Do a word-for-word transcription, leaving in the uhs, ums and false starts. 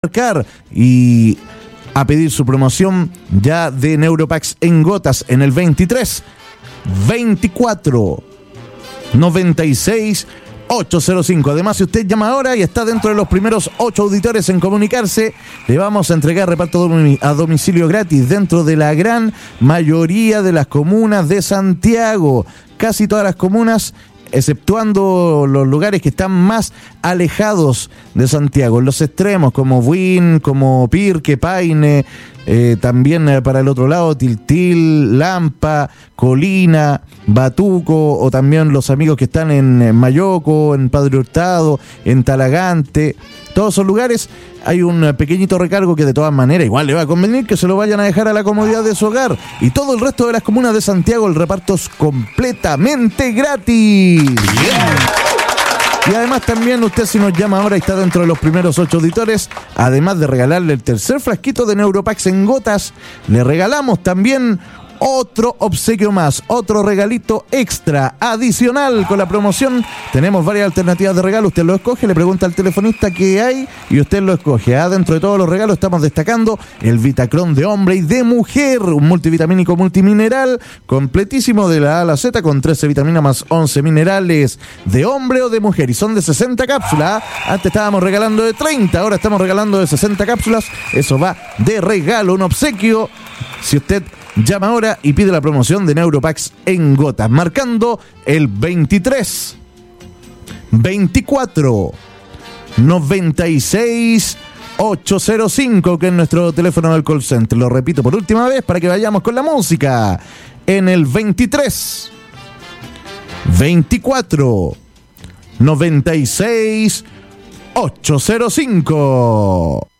marcar y a pedir su promoción ya de Neuropax en gotas en el veintitrés, veinticuatro, noventa y seis, ochocientos cinco. Además, si usted llama ahora y está dentro de los primeros ocho auditores en comunicarse, le vamos a entregar reparto a domicilio gratis dentro de la gran mayoría de las comunas de Santiago. Casi todas las comunas, exceptuando los lugares que están más alejados de Santiago, en los extremos como Buin, como Pirque, Paine, eh, también eh, para el otro lado Tiltil, Lampa, Colina, Batuco, o también los amigos que están en, en Mayoco, en Padre Hurtado, en Talagante. Todos esos lugares hay un pequeñito recargo que de todas maneras igual le va a convenir que se lo vayan a dejar a la comodidad de su hogar. Y todo el resto de las comunas de Santiago el reparto es completamente gratis. Yeah. Y además también usted, si nos llama ahora y está dentro de los primeros ocho auditores, además de regalarle el tercer frasquito de Neuropax en gotas, le regalamos también otro obsequio más, otro regalito extra, adicional con la promoción. Tenemos varias alternativas de regalo, usted lo escoge, le pregunta al telefonista qué hay y usted lo escoge. Ah, dentro de todos los regalos estamos destacando el Vitacrón de hombre y de mujer, un multivitamínico multimineral completísimo de la A a la Z con trece vitaminas más once minerales, de hombre o de mujer, y son de sesenta cápsulas. Antes estábamos regalando de treinta, ahora estamos regalando de sesenta cápsulas. Eso va de regalo, un obsequio. Si usted llama ahora y pide la promoción de Neuropax en gotas, marcando el veintitrés, veinticuatro, noventa y seis, ochocientos cinco, que es nuestro teléfono del call center. Lo repito por última vez para que vayamos con la música. En el veintitrés, veinticuatro, noventa y seis, ochocientos cinco.